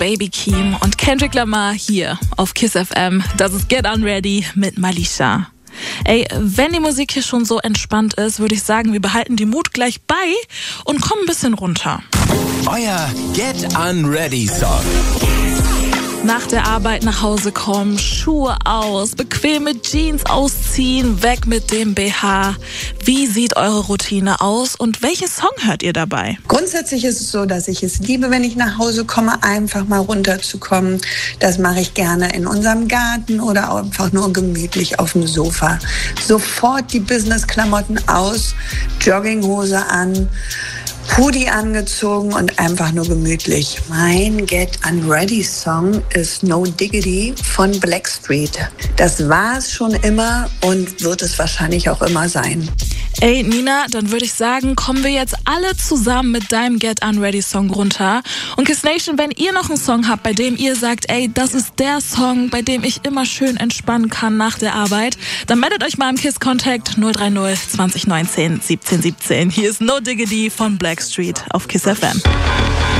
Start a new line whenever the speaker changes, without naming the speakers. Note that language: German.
Baby Keem und Kendrick Lamar hier auf KISS FM. Das ist Get Unready mit Malisha. Ey, wenn die Musik hier schon so entspannt ist, würde ich sagen, wir behalten die Mut gleich bei und kommen ein bisschen runter.
Euer Get Unready Song.
Nach der Arbeit nach Hause kommen, Schuhe aus, bequeme Jeans ausziehen, weg mit dem BH. Wie sieht eure Routine aus und welchen Song hört ihr dabei?
Grundsätzlich ist es so, dass ich es liebe, wenn ich nach Hause komme, einfach mal runterzukommen. Das mache ich gerne in unserem Garten oder einfach nur gemütlich auf dem Sofa. Sofort die Business-Klamotten aus, Jogginghose an, Hoodie angezogen und einfach nur gemütlich. Mein Get Unready Song ist No Diggity von Blackstreet. Das war es schon immer und wird es wahrscheinlich auch immer sein.
Ey, Nina, dann würde ich sagen, kommen wir jetzt alle zusammen mit deinem Get Unready Song runter. Und KISS Nation, wenn ihr noch einen Song habt, bei dem ihr sagt, ey, das ist der Song, bei dem ich immer schön entspannen kann nach der Arbeit, dann meldet euch mal im KISS Contact 030 2019 1717. Hier ist No Diggity von Blackstreet auf KISS FM.